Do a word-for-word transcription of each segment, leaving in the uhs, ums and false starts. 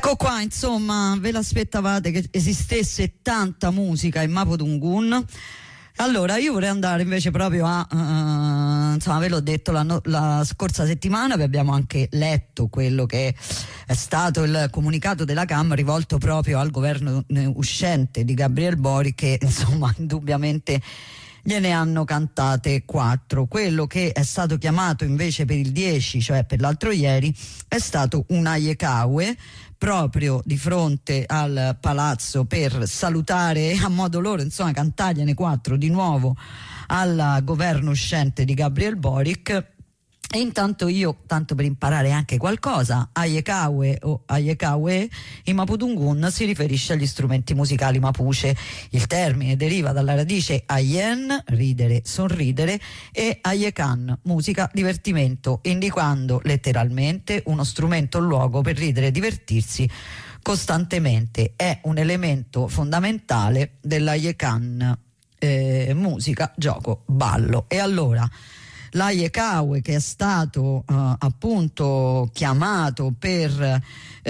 Ecco qua, insomma, ve l'aspettavate che esistesse tanta musica in Mapudungun? Allora, io vorrei andare invece proprio a, uh, insomma, ve l'ho detto la, la scorsa settimana, vi abbiamo anche letto quello che è stato il comunicato della Camera rivolto proprio al governo uscente di Gabriel Boric, che insomma indubbiamente gliene hanno cantate quattro. Quello che è stato chiamato invece per il dieci, cioè per l'altro ieri, è stato un Ayekawe proprio di fronte al palazzo per salutare a modo loro, insomma, cantargliene quattro di nuovo al governo uscente di Gabriel Boric. E intanto io, tanto per imparare anche qualcosa, Ayekawe o Ayekawe in Mapudungun si riferisce agli strumenti musicali mapuche. Il termine deriva dalla radice Ayen, ridere, sorridere, e Ayekan, musica, divertimento, indicando letteralmente uno strumento o luogo per ridere e divertirsi costantemente. È un elemento fondamentale dell'Ayekan, eh, musica, gioco, ballo. E allora l'Ayekawe, che è stato uh, appunto chiamato per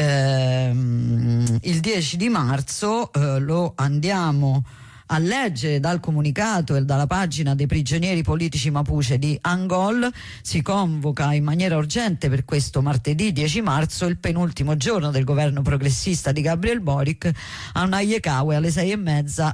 ehm, il dieci di marzo, uh, lo andiamo a leggere dal comunicato e dalla pagina dei prigionieri politici mapuche di Angol. Si convoca in maniera urgente per questo martedì dieci marzo, il penultimo giorno del governo progressista di Gabriel Boric, a un Ayekawe alle sei e mezza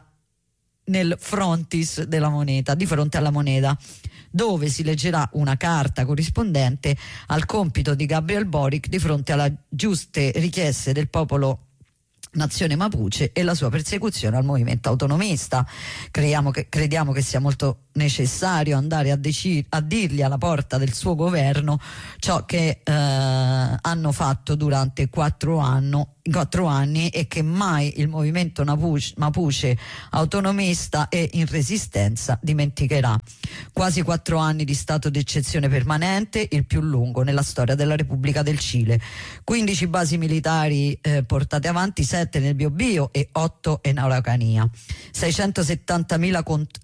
nel frontis della moneta, di fronte alla moneta, dove si leggerà una carta corrispondente al compito di Gabriel Boric di fronte alle giuste richieste del popolo nazione mapuche e la sua persecuzione al movimento autonomista. Crediamo che, crediamo che sia molto necessario andare a, deci- a dirgli alla porta del suo governo ciò che eh, hanno fatto durante quattro, anno, quattro anni e che mai il movimento mapuche, mapuche autonomista e in resistenza dimenticherà. Quasi quattro anni di stato d'eccezione permanente, il più lungo nella storia della Repubblica del Cile. quindici basi militari eh, portate avanti, sette nel Biobío e otto in Araucanía. seicentosettantamila cont-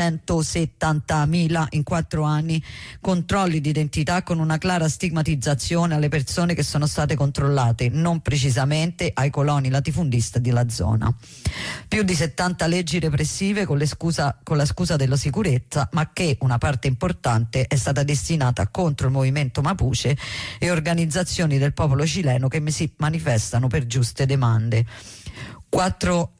seicentosettantamila in quattro anni controlli di identità, con una clara stigmatizzazione alle persone che sono state controllate, non precisamente ai coloni latifondisti della zona. Più di settanta leggi repressive con, le scusa, con la scusa della sicurezza, ma che una parte importante è stata destinata contro il movimento mapuche e organizzazioni del popolo cileno che si manifestano per giuste demande. Quattro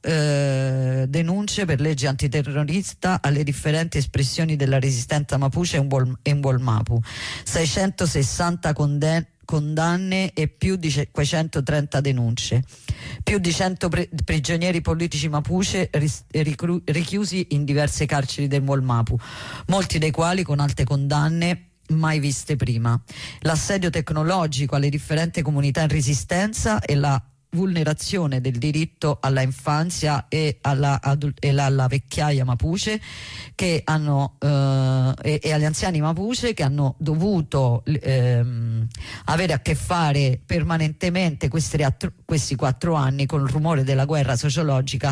eh, denunce per legge antiterrorista alle differenti espressioni della resistenza mapuche in Wolmapu, seicentosessanta condanne condanne e più di cinquecentotrenta denunce, più di cento pre- prigionieri politici mapuche ris- ricru- richiusi in diverse carceri del Wolmapu, molti dei quali con alte condanne mai viste prima, l'assedio tecnologico alle differenti comunità in resistenza e la vulnerazione del diritto alla infanzia e alla, adult- e alla vecchiaia mapuche che hanno eh, e, e agli anziani mapuche che hanno dovuto ehm, avere a che fare permanentemente questi, questi quattro anni con il rumore della guerra sociologica,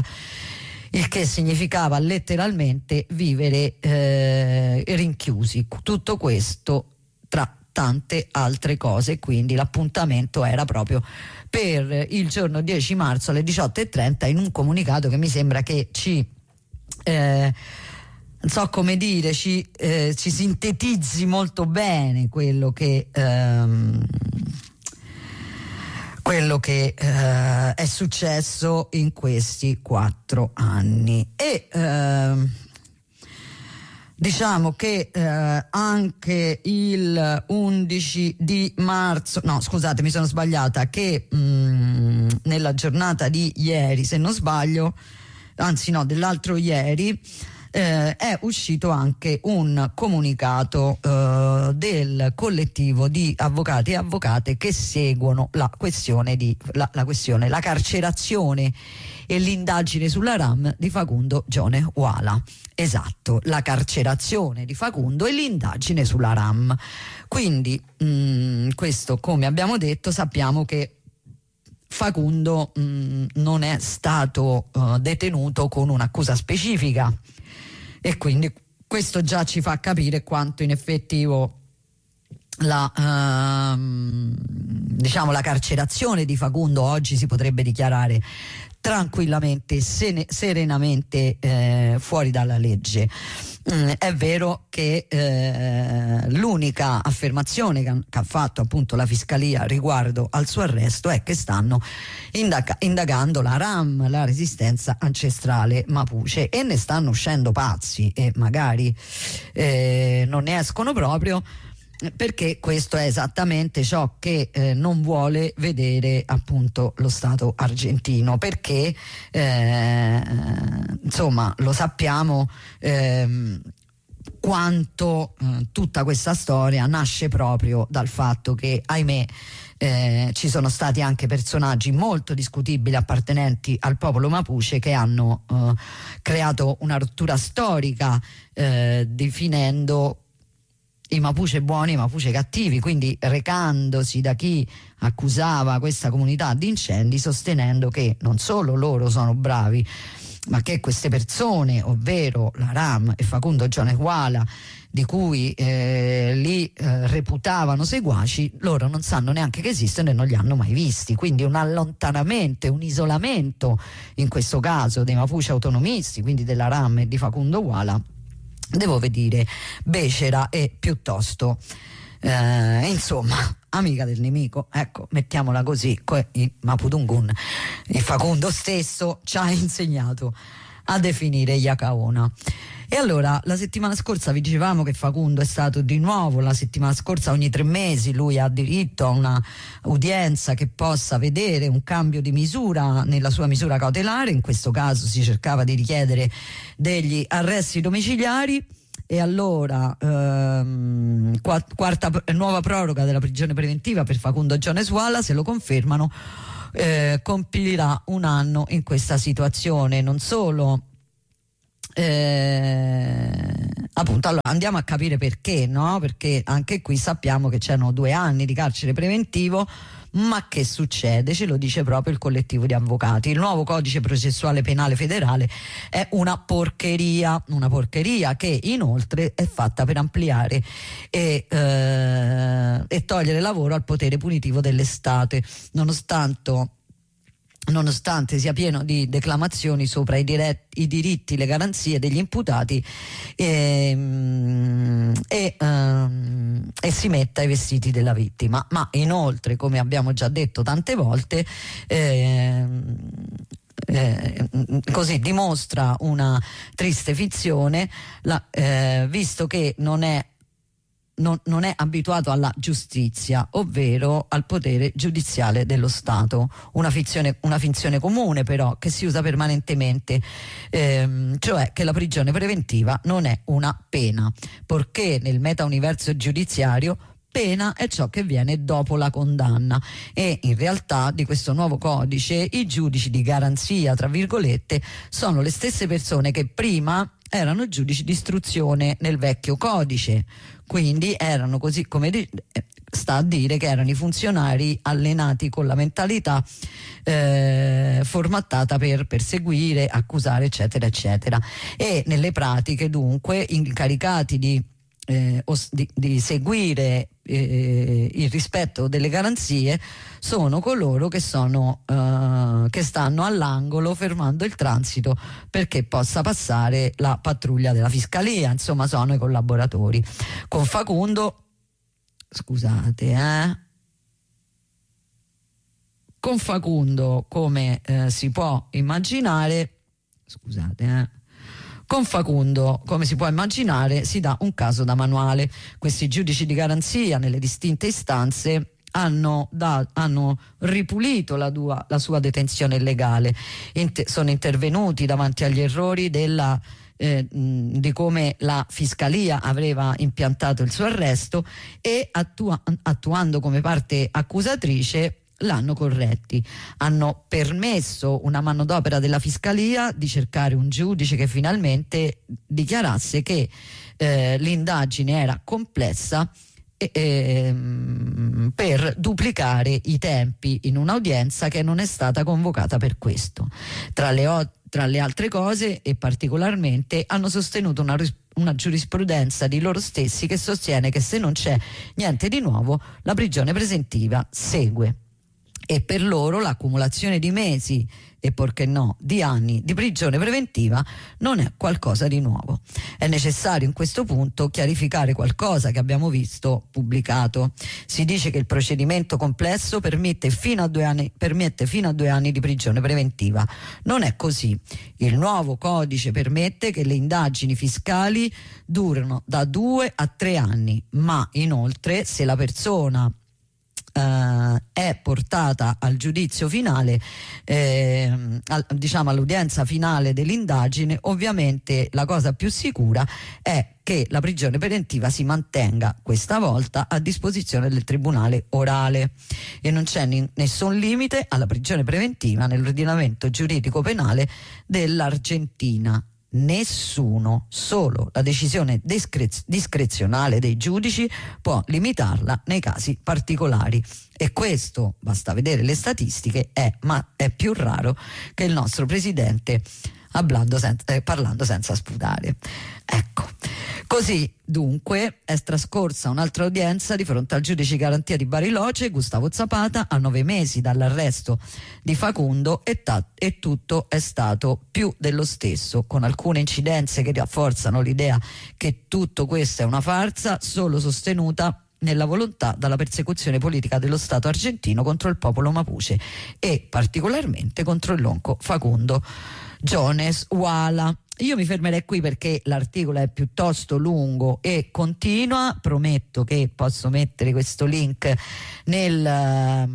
il che significava letteralmente vivere eh, rinchiusi. Tutto questo tra tante altre cose, quindi l'appuntamento era proprio per il giorno dieci marzo alle diciotto e trenta, in un comunicato che mi sembra che ci eh, non so come dire, ci, eh, ci sintetizzi molto bene quello che ehm, quello che eh, è successo in questi quattro anni. E ehm, diciamo che eh, anche il undici di marzo, no scusate mi sono sbagliata, che mh, nella giornata di ieri, se non sbaglio, anzi no, dell'altro ieri, eh, è uscito anche un comunicato eh, del collettivo di avvocati e avvocate che seguono la questione di la, la questione, la carcerazione e l'indagine sulla RAM di Facundo Gione Uala. Esatto, la carcerazione di Facundo e l'indagine sulla RAM. Quindi mh, questo, come abbiamo detto, sappiamo che Facundo mh, non è stato uh, detenuto con un'accusa specifica, e quindi questo già ci fa capire quanto in effettivo la ehm, diciamo la carcerazione di Facundo oggi si potrebbe dichiarare tranquillamente, sene, serenamente eh, fuori dalla legge. Mm, è vero che eh, l'unica affermazione che, che ha fatto appunto la Fiscalia riguardo al suo arresto è che stanno indaga- indagando la RAM, la Resistenza Ancestrale Mapuche, e ne stanno uscendo pazzi e magari eh, non ne escono proprio, perché questo è esattamente ciò che eh, non vuole vedere appunto lo Stato argentino, perché eh, insomma lo sappiamo ehm, quanto eh, tutta questa storia nasce proprio dal fatto che, ahimè, Eh, ci sono stati anche personaggi molto discutibili appartenenti al popolo Mapuche che hanno eh, creato una rottura storica eh, definendo i Mapuche buoni e i Mapuche cattivi, quindi recandosi da chi accusava questa comunità di incendi, sostenendo che non solo loro sono bravi, ma che queste persone, ovvero la RAM e Facundo Gioneguala, di cui eh, li eh, reputavano seguaci, loro non sanno neanche che esistono e non li hanno mai visti. Quindi un allontanamento, un isolamento in questo caso dei Mapuche autonomisti, quindi della RAM e di Facundo Guala, devo dire becera e piuttosto eh, insomma amica del nemico, ecco, mettiamola così. Il Mapudungun, il Facundo stesso ci ha insegnato a definire Yacaona. E allora la settimana scorsa vi dicevamo che Facundo è stato di nuovo, la settimana scorsa ogni tre mesi lui ha diritto a una udienza che possa vedere un cambio di misura nella sua misura cautelare. In questo caso si cercava di richiedere degli arresti domiciliari, e allora ehm, quarta nuova proroga della prigione preventiva per Facundo Gionesuala, se lo confermano eh, compirà un anno in questa situazione. Non solo, Eh, appunto, allora andiamo a capire perché, no? Perché anche qui sappiamo che c'erano due anni di carcere preventivo, ma che succede? Ce lo dice proprio il collettivo di avvocati. Il nuovo codice processuale penale federale è una porcheria, una porcheria che inoltre è fatta per ampliare e, eh, e togliere lavoro al potere punitivo dell'estate, nonostante nonostante sia pieno di declamazioni sopra i, diretti, i diritti, le garanzie degli imputati e, e, um, e si metta i vestiti della vittima. Ma inoltre, come abbiamo già detto tante volte, eh, eh, così dimostra una triste finzione, la, eh, visto che non è Non, non è abituato alla giustizia, ovvero al potere giudiziale dello Stato, una finzione, una finzione comune però che si usa permanentemente, ehm, cioè che la prigione preventiva non è una pena, poiché nel meta-universo giudiziario pena è ciò che viene dopo la condanna, e in realtà di questo nuovo codice i giudici di garanzia, tra virgolette, sono le stesse persone che prima erano giudici di istruzione nel vecchio codice. Quindi erano, così come di, sta a dire, che erano i funzionari allenati con la mentalità eh, formattata per perseguire, accusare, eccetera eccetera, e nelle pratiche dunque incaricati di Eh, di, di seguire eh, il rispetto delle garanzie sono coloro che sono eh, che stanno all'angolo fermando il transito perché possa passare la pattuglia della Fiscalia. Insomma, sono i collaboratori. Con Facundo, scusate eh con Facundo, come eh, si può immaginare scusate eh Con Facundo, come si può immaginare, si dà un caso da manuale. Questi giudici di garanzia nelle distinte istanze hanno, da, hanno ripulito la, dua, la sua detenzione illegale, Inter, sono intervenuti davanti agli errori della, eh, di come la Fiscalia aveva impiantato il suo arresto e attua, attuando come parte accusatrice l'hanno corretti. Hanno permesso una manodopera della Fiscalia di cercare un giudice che finalmente dichiarasse che eh, l'indagine era complessa e, e, per duplicare i tempi in un'udienza che non è stata convocata per questo. Tra le, o- tra le altre cose e particolarmente, hanno sostenuto una, una giurisprudenza di loro stessi che sostiene che se non c'è niente di nuovo la prigione preventiva segue, e per loro l'accumulazione di mesi e perché no di anni di prigione preventiva non è qualcosa di nuovo. È necessario in questo punto chiarificare qualcosa che abbiamo visto pubblicato. Si dice che il procedimento complesso permette fino a due anni, permette fino a due anni di prigione preventiva. Non è così. Il nuovo codice permette che le indagini fiscali durino da due a tre anni, ma inoltre se la persona Uh, è portata al giudizio finale, eh, al, diciamo all'udienza finale dell'indagine, ovviamente la cosa più sicura è che la prigione preventiva si mantenga questa volta a disposizione del tribunale orale e non c'è n- nessun limite alla prigione preventiva nell'ordinamento giuridico penale dell'Argentina. Nessuno, solo la decisione discrez- discrezionale dei giudici può limitarla nei casi particolari, e questo, basta vedere le statistiche, è, ma è più raro che il nostro presidente hablando sen- eh, parlando senza sputare. Ecco, così dunque è trascorsa un'altra udienza di fronte al giudice garantia di Bariloche, Gustavo Zapata, a nove mesi dall'arresto di Facundo, e, ta- e tutto è stato più dello stesso, con alcune incidenze che rafforzano l'idea che tutto questo è una farsa solo sostenuta nella volontà dalla persecuzione politica dello Stato argentino contro il popolo mapuche e particolarmente contro il lonco Facundo Jones Wala. Io mi fermerei qui perché l'articolo è piuttosto lungo e continua. Prometto che posso mettere questo link nel,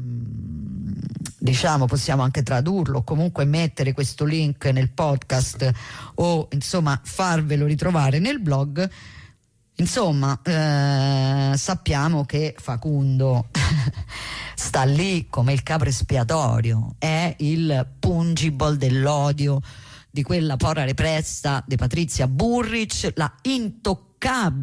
diciamo, possiamo anche tradurlo o comunque mettere questo link nel podcast o insomma farvelo ritrovare nel blog. Insomma, eh, sappiamo che Facundo sta lì come il capro espiatorio, è il pungible dell'odio di quella porra repressa di Patrizia Burrich, la intoccabile